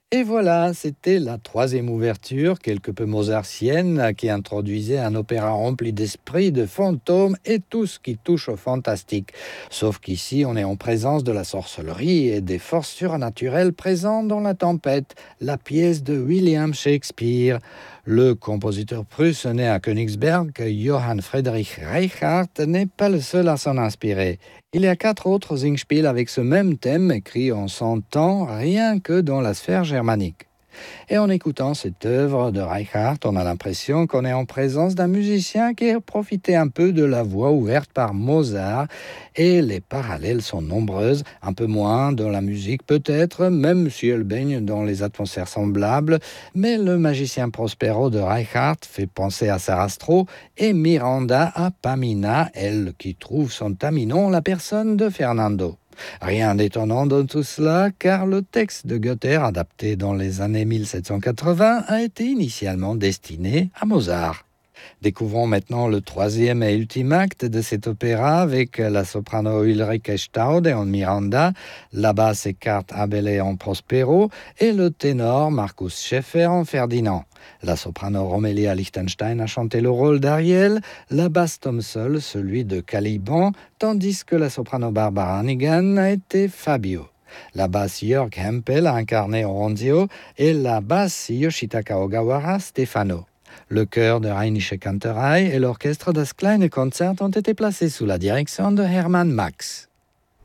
Et voilà, c'était la troisième ouverture, quelque peu mozartienne, qui introduisait un opéra rempli d'esprit, de fantômes et tout ce qui touche au fantastique. Sauf qu'ici, on est en présence de la sorcellerie et des forces surnaturelles présentes dans La Tempête, la pièce de William Shakespeare. Le compositeur prusse né à Königsberg, Johann Friedrich Reichardt, n'est pas le seul à s'en inspirer. Il y a 4 autres Singspiel avec ce même thème écrit en 100 ans, rien que dans la sphère germanique. Et en écoutant cette œuvre de Reichardt, on a l'impression qu'on est en présence d'un musicien qui a profité un peu de la voie ouverte par Mozart. Et les parallèles sont nombreuses, un peu moins dans la musique peut-être, même si elle baigne dans les atmosphères semblables. Mais le magicien Prospero de Reichardt fait penser à Sarastro et Miranda à Pamina, elle qui trouve son taminon la personne de Fernando. Rien d'étonnant dans tout cela, car le texte de Goethe, adapté dans les années 1780, a été initialement destiné à Mozart. Découvrons maintenant le troisième et ultime acte de cet opéra avec la soprano Ulrike Staude en Miranda, la basse Eckhart Abele en Prospero et le ténor Markus Schäfer en Ferdinand. La soprano Romelia Lichtenstein a chanté le rôle d'Ariel, la basse Tom Sol celui de Caliban, tandis que la soprano Barbara Hannigan a été Fabio. La basse Jörg Hempel a incarné Oronzio et la basse Yoshitaka Ogawara Stefano. Le chœur de Rheinische Kantorei et l'orchestre Das Kleine Konzert ont été placés sous la direction de Hermann Max.